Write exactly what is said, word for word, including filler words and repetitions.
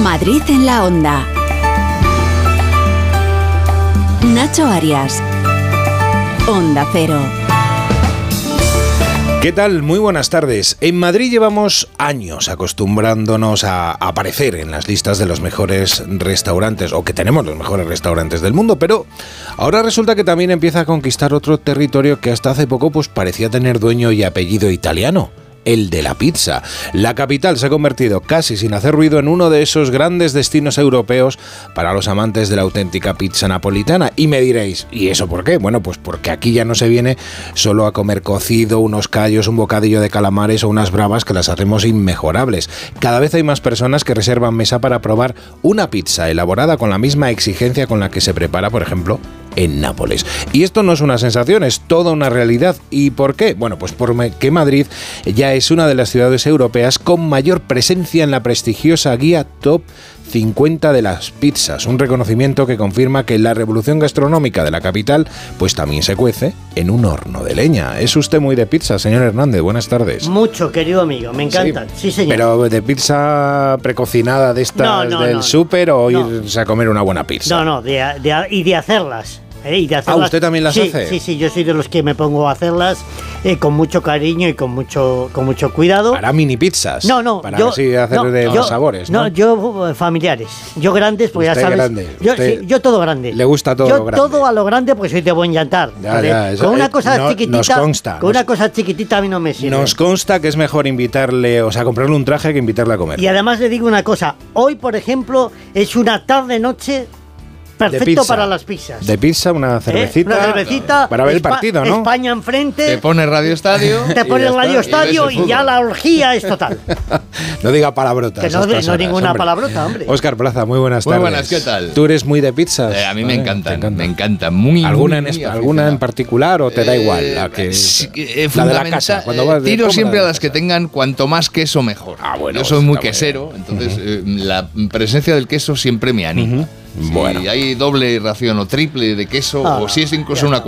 Madrid en la Onda. Nacho Arias. Onda Cero. ¿Qué tal? Muy buenas tardes. En Madrid llevamos años acostumbrándonos a aparecer en las listas de los mejores restaurantes, o que tenemos los mejores restaurantes del mundo, pero ahora resulta que también empieza a conquistar otro territorio que hasta hace poco pues parecía tener dueño y apellido italiano. El de la pizza. La capital se ha convertido, casi sin hacer ruido, en uno de esos grandes destinos europeos para los amantes de la auténtica pizza napolitana. Y me diréis, ¿y eso por qué? Bueno, pues porque aquí ya no se viene solo a comer cocido, unos callos, un bocadillo de calamares o unas bravas que las hacemos inmejorables. Cada vez hay más personas que reservan mesa para probar una pizza elaborada con la misma exigencia con la que se prepara, por ejemplo, en Nápoles. Y esto no es una sensación, es toda una realidad. ¿Y por qué? Bueno, pues porque Madrid ya es una de las ciudades europeas con mayor presencia en la prestigiosa guía Top cincuenta de las pizzas, un reconocimiento que confirma que la revolución gastronómica de la capital pues también se cuece en un horno de leña. ¿Es usted muy de pizza, señor Hernández? Buenas tardes. Mucho, querido amigo, me encantan. Sí, sí, señor. ¿Pero de pizza precocinada de estas no, no, del no, súper o no. irse a comer una buena pizza? No, no, de, de, y de hacerlas. ¿Eh? Y de hacerlas. Ah, ¿usted también las sí, hace? Sí, sí, yo soy de los que me pongo a hacerlas eh, con mucho cariño y con mucho con mucho cuidado. ¿Para mini pizzas? No, no. Para yo, así hacer no, de yo, más sabores, ¿no? No, yo familiares. Yo grandes, pues usted ya sabes. Grande. Yo, usted sí, yo todo grande. Le gusta todo yo lo grande. todo a lo grande, pues soy de buen llantar. Ya, ya, eso, con una eh, cosa no, chiquitita. nos consta, con nos, una cosa chiquitita a mí no me sirve. Nos consta que es mejor invitarle, o sea, comprarle un traje que invitarle a comer. Y además le digo una cosa. Hoy, por ejemplo, es una tarde-noche perfecto para las pizzas. De pizza, una cervecita. ¿Eh? Una cervecita. Para ver el Espa- partido, ¿no? España enfrente. Te pone Radio Estadio. Te pone el Radio Estadio y, y ya la orgía es total. No diga palabrotas. Que no, de, no horas, ninguna hombre. palabrota, hombre. Óscar Plaza, muy buenas Muy tardes. buenas, ¿qué tal? ¿Tú eres muy de pizzas? Eh, a mí me ¿Vale? encantan, encanta. me encanta. Muy, ¿Alguna, muy, en, muy ¿alguna en particular o te da Eh, igual? La que, sí, eh, la de la casa. Cuando vas de tiro compra siempre de a la las que casa. tengan cuanto más queso mejor. Ah, bueno, Yo soy muy está muy quesero, bien. entonces Uh-huh. eh, la presencia del queso siempre me anima. Uh-huh. Si Bueno. hay doble ración o triple de queso, Ah, o si es incluso ya una está.